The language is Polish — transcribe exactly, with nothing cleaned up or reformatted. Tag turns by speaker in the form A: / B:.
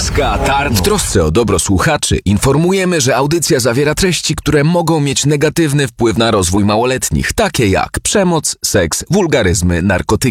A: Polska Tarnów.
B: W trosce o dobro słuchaczy informujemy, że audycja zawiera treści, które mogą mieć negatywny wpływ na rozwój małoletnich, takie jak przemoc, seks, wulgaryzmy, narkotyki.